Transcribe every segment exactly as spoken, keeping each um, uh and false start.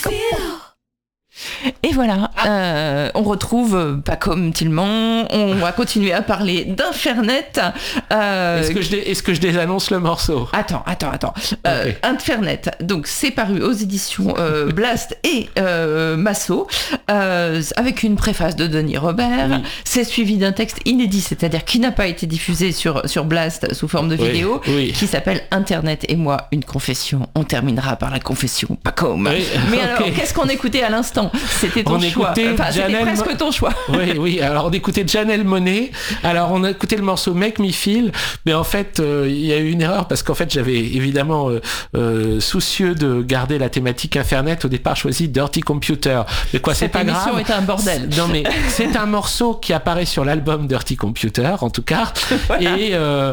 Et voilà, euh, on retrouve euh, pas comme Tillman, on va continuer à parler d'Infernet. Euh... Est-ce que je dé... est-ce que je désannonce le morceau ? Attends, attends, attends. Euh, okay. Infernet, donc c'est paru aux éditions euh, Blast et euh, Masso, euh, avec une préface de Denis Robert. Oui. C'est suivi d'un texte inédit, c'est-à-dire qui n'a pas été diffusé sur, sur Blast sous forme de vidéo, oui, oui. qui s'appelle Internet et moi, une confession. On terminera par la confession, pas comme. Oui. Mais okay. alors, qu'est-ce qu'on écoutait à l'instant ? C'était ton on choix. Enfin, c'était Janelle presque Mo... ton choix. Oui, oui. Alors, on écoutait Janelle Monáe. Alors, on a écouté le morceau Make Me Feel. Mais en fait, il euh, y a eu une erreur parce qu'en fait, j'avais évidemment, euh, euh, soucieux de garder la thématique Internet, au départ choisi Dirty Computer. Mais quoi, Cette c'est pas grave. Cette émission est un bordel. Non, mais c'est un morceau qui apparaît sur l'album Dirty Computer, en tout cas. Voilà. Et euh,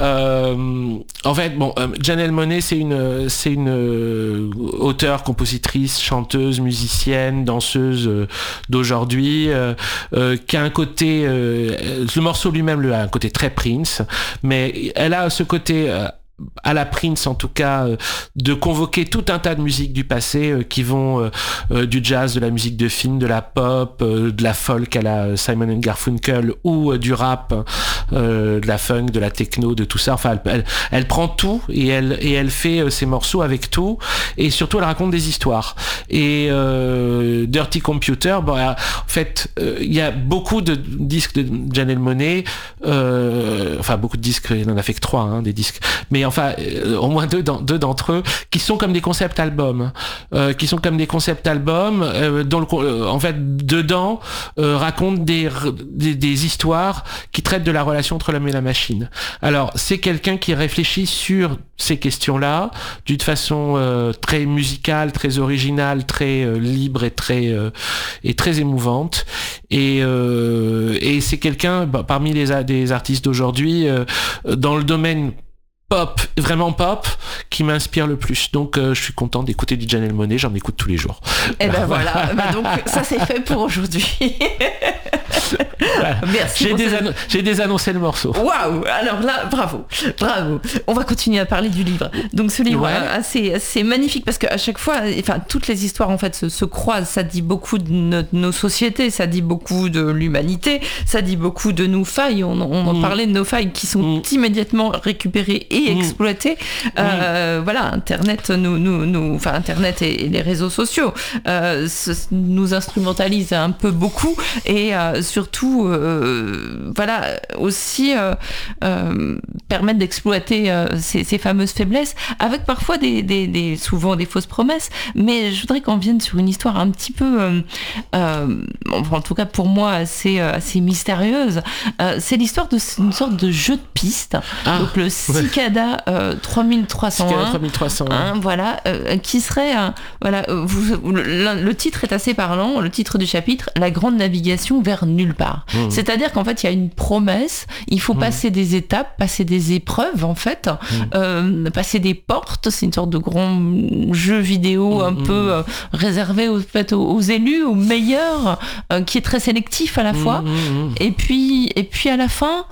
euh, en fait, bon, euh, Janelle Monáe, c'est une, c'est une euh, auteure, compositrice, chanteuse, musicienne, danseuse d'aujourd'hui, euh, euh, qui a un côté, euh, le morceau lui-même a un côté très Prince, mais elle a ce côté euh, à la Prince en tout cas, euh, de convoquer tout un tas de musiques du passé euh, qui vont euh, euh, du jazz, de la musique de film, de la pop, euh, de la folk à la Simon and Garfunkel, ou euh, du rap, euh, de la funk, de la techno, de tout ça. Enfin, elle, elle, elle prend tout et elle, et elle fait euh, ses morceaux avec tout, et surtout elle raconte des histoires. Et euh, Dirty Computer, bon, en fait, il euh, y a beaucoup de disques de Janelle Monáe, euh, enfin beaucoup de disques, il n'en a fait que trois, hein, des disques, mais enfin euh, au moins deux, dans, deux d'entre eux qui sont comme des concept albums, euh, qui sont comme des concept albums euh, dont le, euh, en fait dedans euh, racontent des, des des histoires qui traitent de la relation entre l'homme et la machine. Alors c'est quelqu'un qui réfléchit sur ces questions-là d'une façon euh, très musicale, très originale, très euh, libre et très euh, et très émouvante. Et euh, et c'est quelqu'un bah, parmi les des artistes d'aujourd'hui euh, dans le domaine pop, vraiment pop, qui m'inspire le plus. Donc euh, je suis content d'écouter du Janelle Monáe, j'en écoute tous les jours. Et ben voilà, bah, donc ça c'est fait pour aujourd'hui. Voilà. Merci. J'ai, désanno- cette... j'ai désannoncé le morceau. Waouh! Alors là, bravo, bravo. On va continuer à parler du livre. Donc ce livre, ouais. euh, assez, assez magnifique parce qu'à chaque fois, enfin toutes les histoires en fait se, se croisent. Ça dit beaucoup de no- nos sociétés, ça dit beaucoup de l'humanité, ça dit beaucoup de nos failles. On, on en mmh. parlait de nos failles qui sont mmh. immédiatement récupérées et mmh. exploitées. Euh, mmh. Voilà, Internet, nous, nous, nous, enfin Internet et, et les réseaux sociaux euh, se, nous instrumentalisent un peu beaucoup et euh, surtout, euh, voilà, aussi euh, euh, permettre d'exploiter euh, ces, ces fameuses faiblesses, avec parfois des, des, des, souvent des fausses promesses. Mais je voudrais qu'on vienne sur une histoire un petit peu, euh, euh, en tout cas pour moi, assez, assez mystérieuse. Euh, c'est l'histoire d'une sorte de jeu de piste. Ah, donc le Cicada euh, trois mille trois cent un. Cicada trois mille trois cent un. Hein, voilà, euh, qui serait, euh, voilà, vous, le, le titre est assez parlant. Le titre du chapitre, La grande navigation vers nulle part. Mmh. C'est-à-dire qu'en fait, il y a une promesse, il faut mmh. passer des étapes, passer des épreuves, en fait, mmh. euh, passer des portes, c'est une sorte de grand jeu vidéo mmh. un peu euh, réservé aux, peut-être aux, aux élus, aux meilleurs, euh, qui est très sélectif à la fois. Mmh. Et puis, et puis à la fin,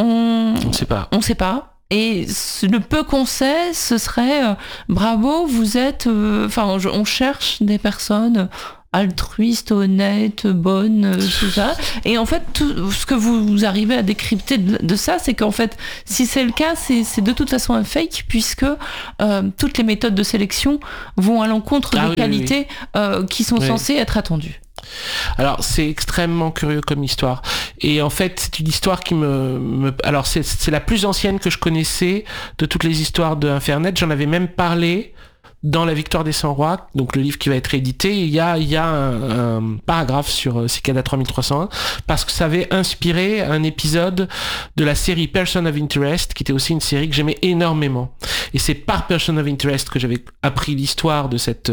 on ne sait pas. On sait pas. Et le peu qu'on sait, ce serait euh, bravo, vous êtes, enfin, euh, on cherche des personnes altruiste, honnête, bonne, tout ça. Et en fait, tout ce que vous arrivez à décrypter de, de ça, c'est qu'en fait, si c'est le cas, c'est, c'est de toute façon un fake, puisque euh, toutes les méthodes de sélection vont à l'encontre ah, des oui, qualités oui. Euh, qui sont oui. censées être attendues. Alors c'est extrêmement curieux comme histoire, et en fait c'est une histoire qui me, me... alors c'est, c'est la plus ancienne que je connaissais de toutes les histoires de Infernet. J'en avais même parlé dans La Victoire des cent rois, donc le livre qui va être édité. Il y a, il y a un, un paragraphe sur Cicada trois mille trois cent un, parce que ça avait inspiré un épisode de la série Person of Interest, qui était aussi une série que j'aimais énormément. Et c'est par Person of Interest que j'avais appris l'histoire de cette,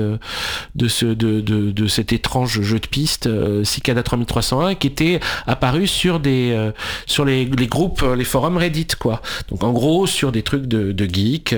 de ce, de, de, de cet étrange jeu de piste, euh, Cicada trois mille trois cent un, qui était apparu sur des, euh, sur les, les groupes, les forums Reddit, quoi. Donc en gros, sur des trucs de, de geeks,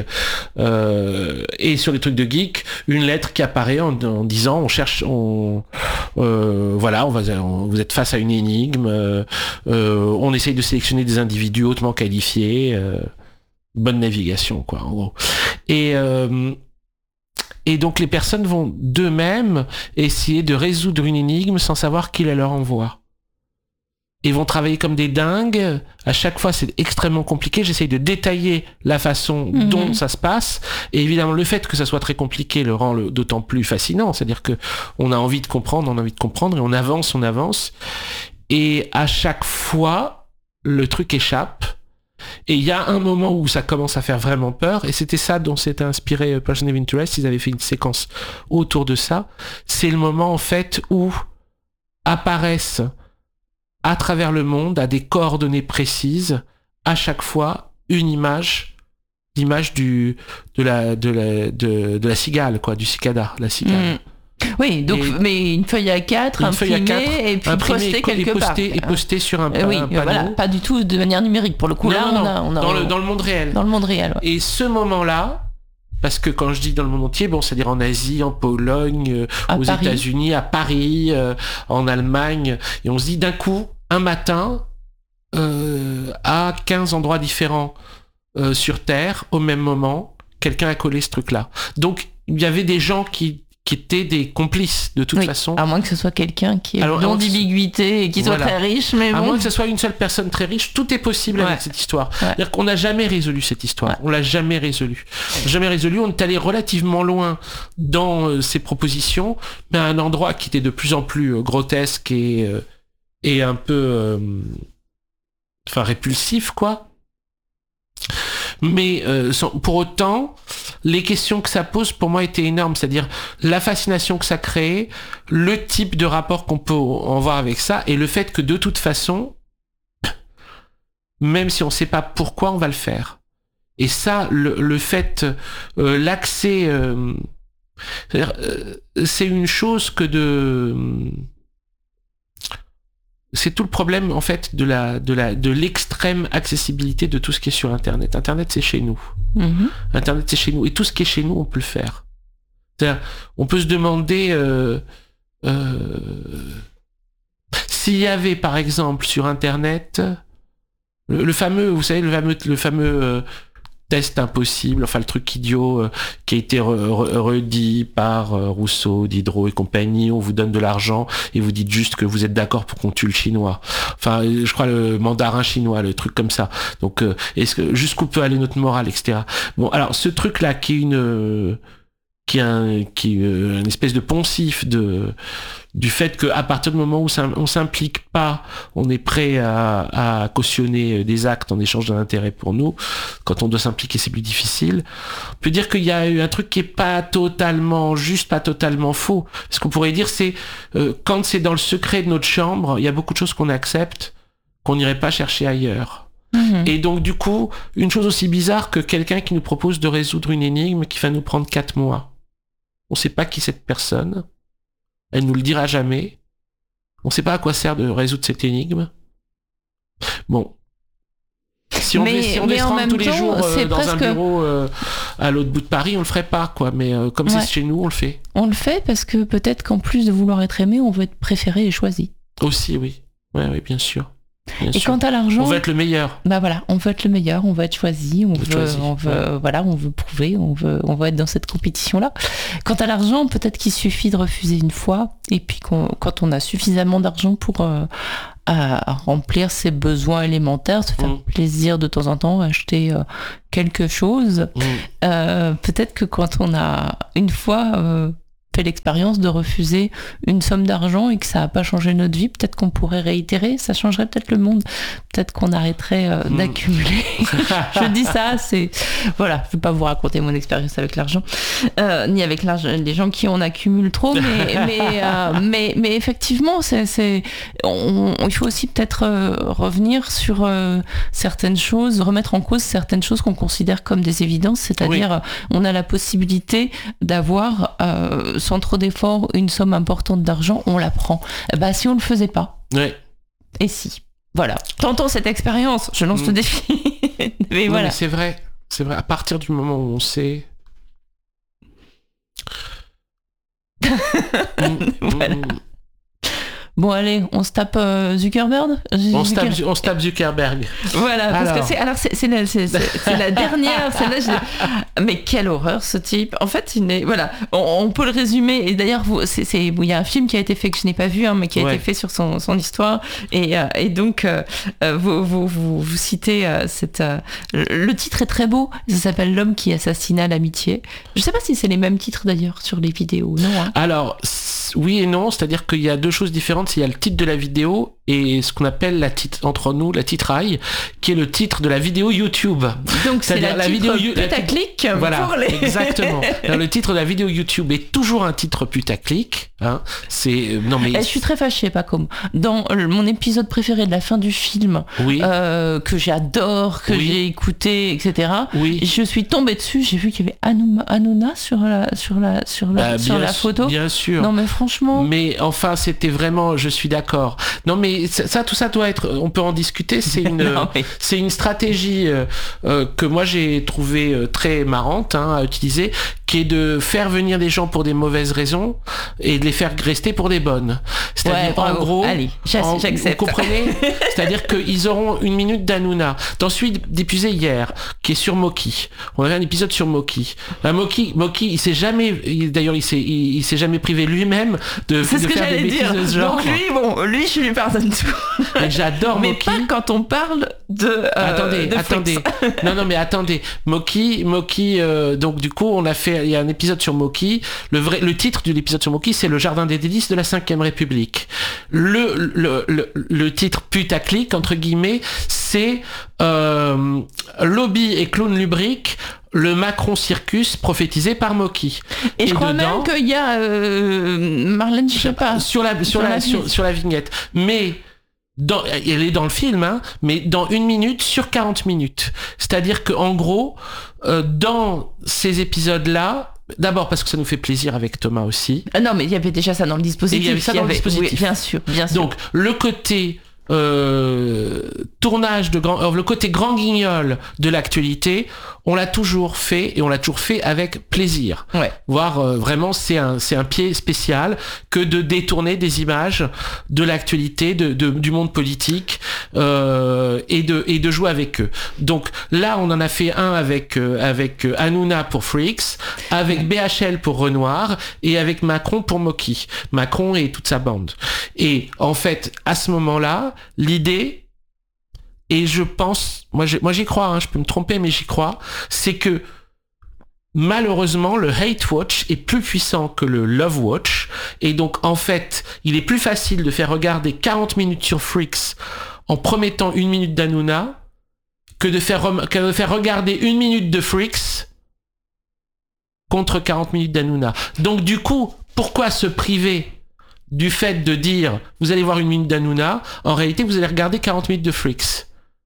euh, et sur les trucs de geek, une lettre qui apparaît en, en disant on cherche, on, euh, voilà, on va, on, vous êtes face à une énigme, euh, euh, on essaye de sélectionner des individus hautement qualifiés, euh, bonne navigation, quoi, en gros. Et euh, Et donc les personnes vont d'eux-mêmes essayer de résoudre une énigme sans savoir qui la leur envoie. Ils vont travailler comme des dingues. À chaque fois, c'est extrêmement compliqué. J'essaye de détailler la façon mmh. dont ça se passe. Et évidemment, le fait que ça soit très compliqué le rend le, d'autant plus fascinant. C'est-à-dire que on a envie de comprendre, on a envie de comprendre, et on avance, on avance. Et à chaque fois, le truc échappe. Et il y a un moment où ça commence à faire vraiment peur. Et c'était ça dont s'était inspiré Person of Interest. Ils avaient fait une séquence autour de ça. C'est le moment, en fait, où apparaissent à travers le monde, à des coordonnées précises, à chaque fois, une image, l'image du, de la, de la, de, de la cigale, quoi, du cicada, la cigale. Mmh. Oui, donc, et mais une feuille A quatre, imprimée, à quatre, et puis postée quelque et posté, part. Et postée sur un, euh, oui, un panneau. Voilà, pas du tout de manière numérique, pour le coup, non, là, non, on a... On a dans, le, dans le monde réel. Dans le monde réel, ouais. Et ce moment-là, parce que quand je dis dans le monde entier, bon, c'est-à-dire en Asie, en Pologne, euh, aux Paris. États-Unis, à Paris, euh, en Allemagne, et on se dit d'un coup, un matin, euh, à quinze endroits différents euh, sur Terre, au même moment, quelqu'un a collé ce truc-là. Donc, il y avait des gens qui, qui étaient des complices, de toute oui, façon. À moins que ce soit quelqu'un qui ait non d'ambiguïté et qui voilà. soit très riche, mais à bon. moins que ce soit une seule personne très riche, tout est possible ouais. avec cette histoire. Ouais. C'est-à-dire qu'on n'a jamais résolu cette histoire. Ouais. On l'a jamais résolu. Jamais résolu. On est allé relativement loin dans euh, ces propositions, mais à un endroit qui était de plus en plus euh, grotesque et, euh, et un peu... Euh, enfin, répulsif, quoi. Mais euh, sans, pour autant, les questions que ça pose pour moi étaient énormes, c'est-à-dire la fascination que ça crée, le type de rapport qu'on peut en voir avec ça, et le fait que de toute façon, même si on ne sait pas pourquoi, on va le faire. Et ça, le, le fait, euh, l'accès, euh, c'est-à-dire, euh, c'est une chose que de... C'est tout le problème, en fait, de la, de la, de l'extrême accessibilité de tout ce qui est sur Internet. Internet, c'est chez nous. Mm-hmm. Internet, c'est chez nous. Et tout ce qui est chez nous, on peut le faire. C'est-à-dire, on peut se demander, euh, euh, s'il y avait, par exemple, sur Internet, le, le fameux, vous savez, le fameux, le fameux, euh, test impossible, enfin le truc idiot euh, qui a été re, re, redit par euh, Rousseau, Diderot et compagnie, on vous donne de l'argent et vous dites juste que vous êtes d'accord pour qu'on tue le chinois. Enfin, je crois le mandarin chinois, le truc comme ça. Donc, euh, est-ce que jusqu'où peut aller notre morale, et cetera. Bon, alors ce truc-là qui est une... Euh, qui est un, qui est une espèce de poncif de, du fait qu'à partir du moment où on s'implique pas, on est prêt à, à cautionner des actes en échange d'un intérêt pour nous. Quand on doit s'impliquer, c'est plus difficile. On peut dire qu'il y a eu un truc qui est pas totalement juste, pas totalement faux. Ce qu'on pourrait dire, c'est euh, quand c'est dans le secret de notre chambre, il y a beaucoup de choses qu'on accepte, qu'on n'irait pas chercher ailleurs. Mmh. Et donc du coup, une chose aussi bizarre que quelqu'un qui nous propose de résoudre une énigme qui va nous prendre quatre mois. On ne sait pas qui cette personne. Elle nous le dira jamais. On ne sait pas à quoi sert de résoudre cette énigme. Bon. Si on, mais, devait, si on devait se rendre tous les temps, jours euh, dans presque... un bureau euh, à l'autre bout de Paris, on le ferait pas, quoi. Mais euh, comme ouais. c'est chez nous, on le fait. On le fait parce que peut-être qu'en plus de vouloir être aimé, on veut être préféré et choisi. Aussi, oui. Oui, oui, bien sûr. Bien et sûr. quant à l'argent, on veut être le meilleur. Bah voilà, on veut être le meilleur, on veut être choisi, on, on veut, choisi, on veut, ouais. voilà, on veut prouver, on veut, on veut être dans cette compétition-là. Quant à l'argent, peut-être qu'il suffit de refuser une fois, et puis qu'on, quand on a suffisamment d'argent pour euh, à remplir ses besoins élémentaires, se faire mmh. plaisir de temps en temps, acheter euh, quelque chose. Mmh. Euh, peut-être que quand on a une fois euh, fait l'expérience de refuser une somme d'argent et que ça n'a pas changé notre vie, peut-être qu'on pourrait réitérer, ça changerait peut-être le monde, peut-être qu'on arrêterait euh, mmh. d'accumuler. Je dis ça, c'est... Voilà, je ne vais pas vous raconter mon expérience avec l'argent, euh, ni avec l'argent, les gens qui en accumulent trop, mais, mais, euh, mais, mais effectivement, c'est, c'est... On, il faut aussi peut-être euh, revenir sur euh, certaines choses, remettre en cause certaines choses qu'on considère comme des évidences, c'est-à-dire oui. on a la possibilité d'avoir... Euh, sans trop d'efforts, une somme importante d'argent, on la prend. Bah, si on le faisait pas. Ouais. Et si. Voilà. Tentons cette expérience. Je lance mmh. le défi. mais non, voilà. Mais c'est vrai. C'est vrai. À partir du moment où on sait. voilà. Mmh. Bon. Bon allez, on se tape euh, Zuckerberg. On se tape, on se tape Zuckerberg. Voilà, alors. parce que c'est alors c'est, c'est, la, c'est, c'est, c'est la dernière. Celle-là, je... mais quelle horreur ce type. En fait, il est voilà, on, on peut le résumer. Et d'ailleurs, vous, c'est, c'est, il y a un film qui a été fait que je n'ai pas vu, hein, mais qui a ouais. été fait sur son, son histoire. Et, euh, et donc, euh, vous, vous, vous, vous citez euh, cette. Euh, le titre est très beau. Ça s'appelle L'homme qui assassina l'amitié. Je ne sais pas si c'est les mêmes titres d'ailleurs sur les vidéos, non hein. Alors. Oui et non, c'est-à-dire qu'il y a deux choses différentes. Il y a le titre de la vidéo et ce qu'on appelle la titre, entre nous la titraille, qui est le titre de la vidéo YouTube. Donc c'est la, la vidéo putaclic voilà, pour les... exactement. Alors, le titre de la vidéo YouTube est toujours un titre putaclic. Hein. C'est non mais. Et je suis très fâchée, pas comme dans mon épisode préféré de la fin du film, oui. euh, que j'adore, que oui. j'ai écouté, et cetera. Oui. Je suis tombée dessus, j'ai vu qu'il y avait Hanouna, Hanouna sur la sur la sur la, bah, sur la photo. Bien sûr. Non mais franchement. Mais enfin, c'était vraiment, je suis d'accord. Non, mais ça, tout ça doit être, on peut en discuter. C'est une, non, mais... c'est une stratégie euh, euh, que moi j'ai trouvée euh, très marrante hein, à utiliser, qui est de faire venir des gens pour des mauvaises raisons et de les faire rester pour des bonnes. C'est-à-dire, ouais, en gros, allez, en, vous comprenez ? C'est-à-dire qu'ils auront une minute d'Hanouna. Ensuite, diffusé hier, qui est sur Moki. On avait un épisode sur Moki. Bah, Moki, Moki, il s'est jamais, il, d'ailleurs, il s'est, il, il s'est jamais privé lui-même de, c'est de ce que faire j'allais des dire. bêtises de ce genre. Donc lui, bon, lui, je lui pardonne tout. Mais j'adore mais Moki. Mais pas quand on parle de. Euh, attendez, de attendez. non, non, mais attendez. Moki, Moki. Euh, donc du coup, on a fait. Il y a un épisode sur Moki. Le vrai, le titre de l'épisode sur Moki, c'est Le Jardin des délices de la cinquième République. Le le le, le titre putaclic entre guillemets, c'est euh, Lobby et Clown Lubrique. Le Macron Circus prophétisé par Moki. Et, et je crois dedans, même qu'il y a euh, Marlène, je sais pas. Sur la, sur, sur, la, la sur, sur la vignette. Mais, dans, elle est dans le film, hein, mais dans une minute sur quarante minutes. C'est-à-dire qu'en gros, euh, dans ces épisodes-là, d'abord parce que ça nous fait plaisir avec Thomas aussi. Ah non, mais il y avait déjà ça dans le dispositif. Et il y avait ça dans avait, le dispositif. Oui, bien sûr, bien sûr. Donc, le côté... Euh, tournage de grand, euh, le côté grand guignol de l'actualité, on l'a toujours fait et on l'a toujours fait avec plaisir. Ouais. Voire euh, vraiment c'est un c'est un pied spécial que de détourner des images de l'actualité, de, de du monde politique euh, et de et de jouer avec eux. Donc là on en a fait un avec euh, avec euh, Hanouna pour Freaks, avec B H L pour Renoir et avec Macron pour Moki. Macron et toute sa bande. Et en fait à ce moment-là l'idée, et je pense, moi, je, moi j'y crois, hein, je peux me tromper, mais j'y crois, c'est que malheureusement, le hate watch est plus puissant que le love watch, et donc en fait, il est plus facile de faire regarder quarante minutes sur Freaks en promettant une minute d'Hanouna que de faire, que de faire regarder une minute de Freaks contre quarante minutes d'Hanouna. Donc du coup, pourquoi se priver du fait de dire vous allez voir une minute d'Hanouna, en réalité vous allez regarder quarante minutes de Freaks.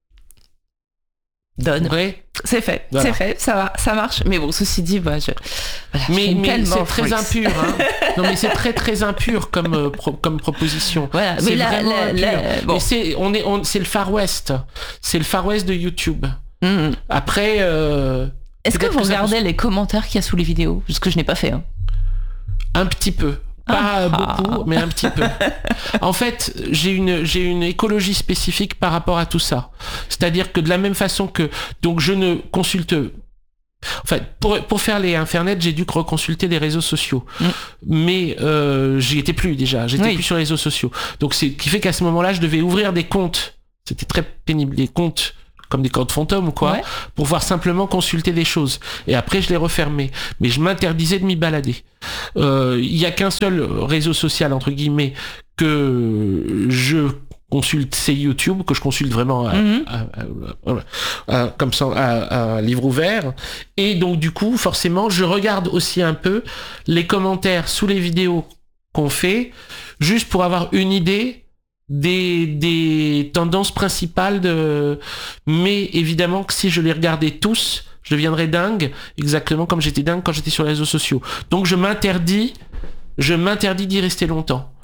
Donne. Ouais. C'est fait, voilà. c'est fait, ça va, ça marche. Mais bon, ceci dit, bah, je, voilà, mais, mais c'est très impur. Hein. Non, mais c'est très très impur comme euh, pro, comme proposition. Voilà, c'est mais la, vraiment la, impur. La, bon. Mais c'est on est on, c'est le Far West, c'est le Far West de YouTube. Mm. Après. Euh, Est-ce que vous que regardez peut... les commentaires qu'il y a sous les vidéos? Parce que je n'ai pas fait. Hein. Un petit peu. Pas ah. beaucoup, mais un petit peu. En fait, j'ai une, j'ai une écologie spécifique par rapport à tout ça. C'est-à-dire que de la même façon que, donc je ne consulte, en fait, pour, pour faire les Internet, j'ai dû reconsulter les réseaux sociaux. Mm. Mais, euh, j'y étais plus déjà. J'étais oui. plus sur les réseaux sociaux. Donc c'est, qui fait qu'à ce moment-là, je devais ouvrir des comptes. C'était très pénible, des comptes comme des comptes fantômes ou quoi, ouais. pour pouvoir simplement consulter des choses. Et après, je les refermais. Mais je m'interdisais de m'y balader. Il euh, y a qu'un seul réseau social, entre guillemets, que je consulte, c'est YouTube, que je consulte vraiment à, mm-hmm. à, à, à, comme ça, à, à livre ouvert. Et donc, du coup, forcément, je regarde aussi un peu les commentaires sous les vidéos qu'on fait, juste pour avoir une idée des des tendances principales de, mais évidemment que si je les regardais tous, je deviendrais dingue, exactement comme j'étais dingue quand j'étais sur les réseaux sociaux. Donc je m'interdis, je m'interdis d'y rester longtemps.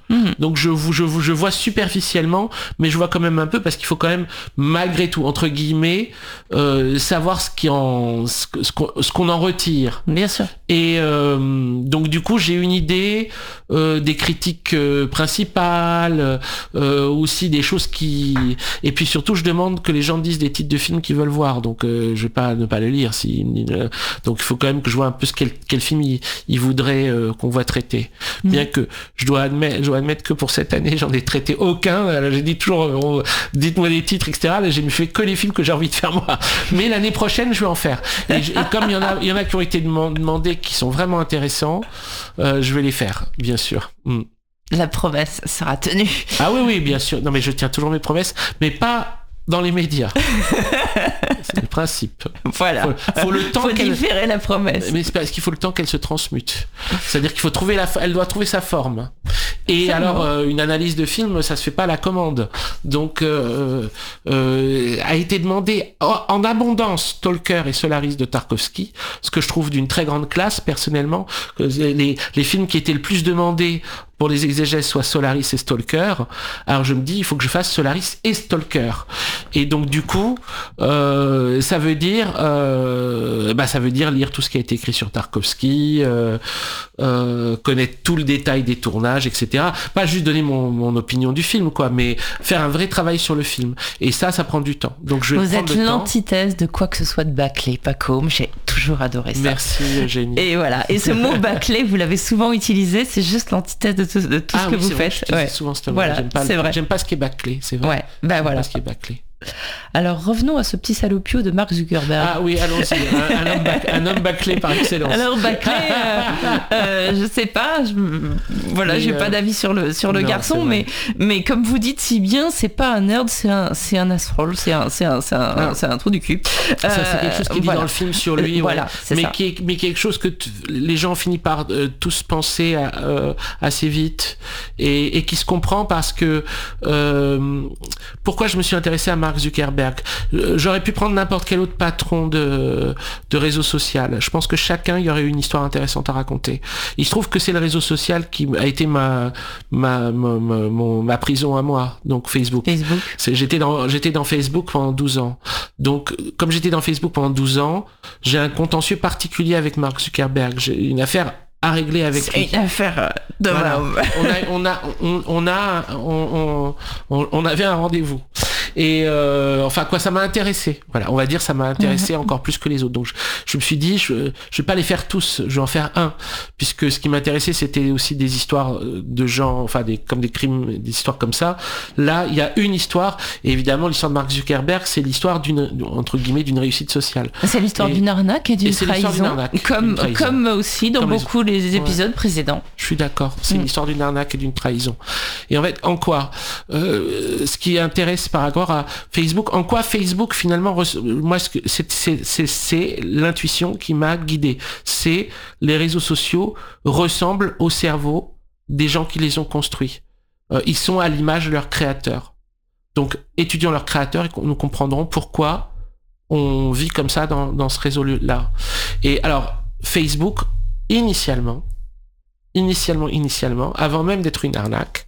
Mmh. Donc je, je, je vois superficiellement, mais je vois quand même un peu parce qu'il faut quand même, malgré tout, entre guillemets, euh, savoir ce, qui en, ce, ce, qu'on, ce qu'on en retire. Bien sûr. Et euh, donc du coup, j'ai une idée euh, des critiques euh, principales, euh, aussi des choses qui... Et puis surtout, je demande que les gens disent des titres de films qu'ils veulent voir. Donc euh, je vais pas ne pas le lire. Si, euh, donc il faut quand même que je vois un peu ce quel, quel film ils il voudraient euh, qu'on voit traiter. Mmh. Bien que je dois admettre, je dois admettre que pour cette année, j'en ai traité aucun. Alors, j'ai dit toujours, euh, dites-moi des titres, et cetera. Là, j'ai fait que les films que j'ai envie de faire moi. Mais l'année prochaine, je vais en faire. Et, je, et comme il y en a, il y en a qui ont été demandés, qui sont vraiment intéressants, euh, je vais les faire, bien sûr. Mm. La promesse sera tenue. Ah oui, oui, bien sûr. Non, mais je tiens toujours mes promesses, mais pas dans les médias. C'est le principe. Voilà. Faut, faut le temps faut qu'elle... différer la promesse. Mais c'est parce qu'il faut le temps qu'elle se transmute. C'est-à-dire qu'il faut trouver la, elle doit trouver sa forme. Et c'est alors, euh, une analyse de film, ça se fait pas à la commande. Donc, euh, euh, a été demandé en abondance Stalker et Solaris de Tarkovsky, ce que je trouve d'une très grande classe personnellement. Les, les films qui étaient le plus demandés pour les exégèses soit Solaris et Stalker. Alors je me dis, il faut que je fasse Solaris et Stalker. Et donc du coup, euh, ça veut dire, euh, bah ça veut dire lire tout ce qui a été écrit sur Tarkovsky, euh, euh, connaître tout le détail des tournages, et cetera. Pas juste donner mon, mon opinion du film, quoi, mais faire un vrai travail sur le film. Et ça, ça prend du temps. Donc je vais Vous êtes l'antithèse de quoi que ce soit de bâclé, Paco. J'ai toujours adoré ça. Merci, Eugénie. Et voilà. Et ce mot bâclé, vous l'avez souvent utilisé. C'est juste l'antithèse de tout, de tout ah ce que oui, vous vrai, faites. Je ouais. souvent ce voilà, j'aime pas, c'est le, vrai. J'aime pas ce qui est bâclé, c'est vrai. Ouais, ben j'aime voilà. pas ce qui est bâclé. Alors revenons à ce petit salopio de Mark Zuckerberg. Ah oui, allons-y. Un, un, homme, bac, un homme bâclé par excellence. Alors bâclé, euh, euh, je sais pas. Je, voilà, mais j'ai euh, pas d'avis sur le sur le non, garçon, mais mais comme vous dites si bien, c'est pas un nerd, c'est un c'est un asshole, c'est un c'est un c'est un, ah. c'est un trou du cul. Ça euh, c'est quelque chose qu'il voilà. dit dans le film sur lui. Euh, voilà, ouais. c'est mais ça. qui est, mais quelque chose que t- les gens finissent par euh, tous penser à, euh, assez vite et, et qui se comprend parce que euh, pourquoi je me suis intéressé à Mark Zuckerberg. J'aurais pu prendre n'importe quel autre patron de, de réseau social. Je pense que chacun, il y aurait une histoire intéressante à raconter. Il se trouve que c'est le réseau social qui a été ma, ma, ma, ma, mon, ma prison à moi. Donc Facebook. Facebook. C'est, j'étais dans, j'étais dans Facebook pendant douze ans. Donc, comme j'étais dans Facebook pendant douze ans, j'ai un contentieux particulier avec Mark Zuckerberg. J'ai une affaire à régler avec c'est lui. une affaire de voilà. on a on a on, on a on, on, on avait un rendez-vous et euh, enfin quoi ça m'a intéressé, voilà, on va dire ça m'a intéressé mmh. encore plus que les autres. Donc je, je me suis dit je je vais pas les faire tous, je vais en faire un, puisque ce qui m'intéressait c'était aussi des histoires de gens, enfin des comme des crimes, des histoires comme ça. Là il y a une histoire et évidemment l'histoire de Mark Zuckerberg c'est l'histoire d'une entre guillemets d'une réussite sociale. C'est l'histoire et, d'une arnaque et d'une et trahison, d'une arnaque, comme trahison. Comme aussi dans comme beaucoup les... les épisodes ouais. précédents. Je suis d'accord. C'est mmh. l'histoire d'une arnaque et d'une trahison. Et en fait, en quoi euh, ce qui intéresse par rapport à Facebook, en quoi Facebook finalement, moi, c'est, c'est, c'est, c'est l'intuition qui m'a guidé. C'est les réseaux sociaux ressemblent au cerveau des gens qui les ont construits. Euh, ils sont à l'image de leurs créateurs. Donc, étudions leurs créateurs et nous comprendrons pourquoi on vit comme ça dans, dans ce réseau-là. Et alors, Facebook, initialement, initialement, initialement, avant même d'être une arnaque,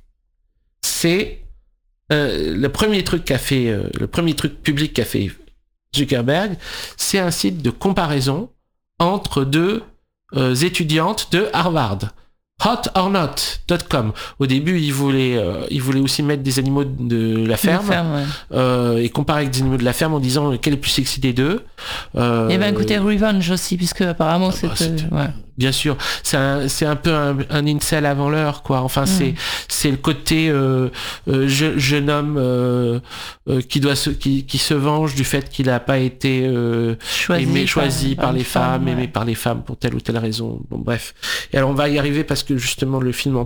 c'est euh, le premier truc qu'a fait, euh, le premier truc public qu'a fait Zuckerberg, c'est un site de comparaison entre deux euh, étudiantes de Harvard. hot or not dot com. Au début, ils voulaient, euh, ils voulaient aussi mettre des animaux de la ferme, ferme ouais. euh, et comparer avec des animaux de la ferme en disant quel est le plus sexy des deux. Euh, et ben écoutez, Revenge aussi, puisque apparemment ah bah, c'est... Ouais. Bien sûr, c'est un, c'est un peu un, un incel avant l'heure, quoi. Enfin, mmh. c'est, c'est le côté euh, euh, je, jeune homme euh, euh, qui doit se, qui, qui se venge du fait qu'il n'a pas été euh, choisi, aimé, par, choisi par, par les femmes, femmes ouais. aimé par les femmes pour telle ou telle raison. Bon, bref. Et alors, on va y arriver parce que justement le film en